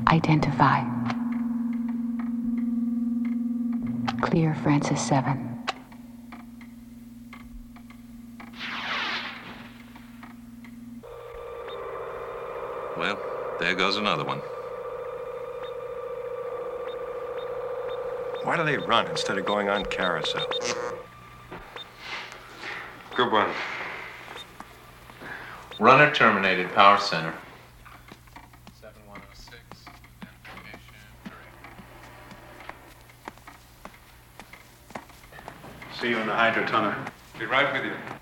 Identify. Clear Francis 7. Well, there goes another one. Why do they run instead of going on carousel? Good one. Runner terminated, power center. 7106, identification correct. See you in the hydrotunnel. Be right with you.